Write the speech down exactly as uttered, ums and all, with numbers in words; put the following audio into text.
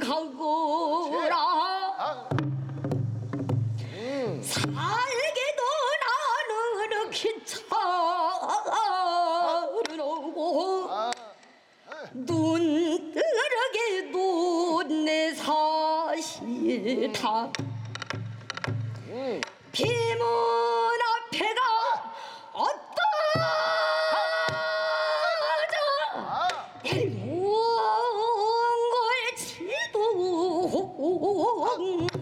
가거라. 살게도 나는 기차를 오고 눈 뜨르게도 내 사시다. 비문 앞에가 어떠자 몽골 지도